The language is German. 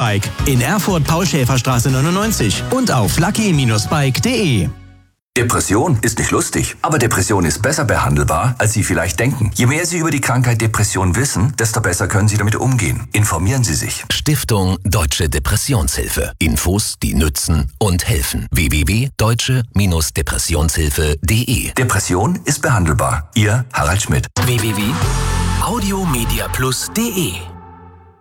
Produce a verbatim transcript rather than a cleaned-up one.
Bike in Erfurt Paul-Schäfer-Straße neunundneunzig und auf lucky Bindestrich bike punkt de. Depression ist nicht lustig, aber Depression ist besser behandelbar, als Sie vielleicht denken. Je mehr Sie über die Krankheit Depression wissen, desto besser können Sie damit umgehen. Informieren Sie sich. Stiftung Deutsche Depressionshilfe. Infos, die nützen und helfen. w w w punkt deutsche Depressionshilfe punkt de. Depression ist behandelbar. Ihr Harald Schmidt. w w w punkt audiomediaplus punkt de